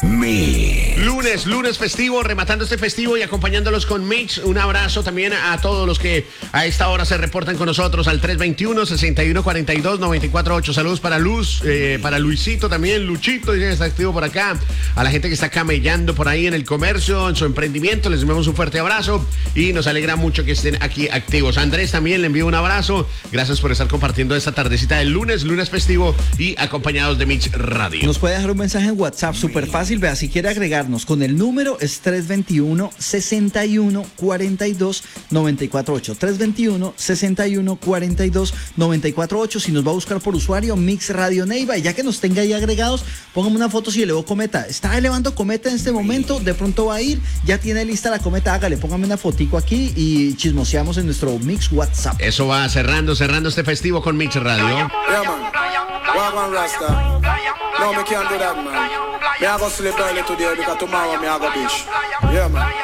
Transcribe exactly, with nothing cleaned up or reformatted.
Mix. Lunes, lunes festivo, rematando este festivo y acompañándolos con Mix. Un abrazo también a todos los que a esta hora se reportan con nosotros al tres veintiuno, sesenta y uno cuarenta y dos, noventa y cuatro ocho. Saludos para Luz, eh, para Luisito también, Luchito, dice que está activo por acá. A la gente que está camellando por ahí en el comercio, en su emprendimiento, les enviamos un fuerte abrazo y nos alegra mucho que estén aquí activos. A Andrés también le envío un abrazo. Gracias por estar compartiendo esta tardecita del lunes, lunes festivo y acompañados de Mix Radio. Nos puede dejar un mensaje en WhatsApp, súper fácil. Vea, si quiere agregarnos con el número es tres veintiuno, sesenta y uno cuarenta y dos, noventa y cuatro ocho. tres veintiuno, sesenta y uno cuarenta y dos, noventa y cuatro ocho. Si nos va a buscar por usuario, Mix Radio Neiva. Y ya que nos tenga ahí agregados, póngame una foto si elevó cometa. Está elevando cometa en este momento, de pronto va a ir, ya tiene lista la cometa, hágale, póngame una fotico aquí y chismoseamos en nuestro Mix WhatsApp. Eso va cerrando, cerrando este festivo con Mix Radio. Yeah, man. Wagwan Rasta. No, me can't do that, man. Me I go sleep early today because tomorrow me I go beach. Yeah, man.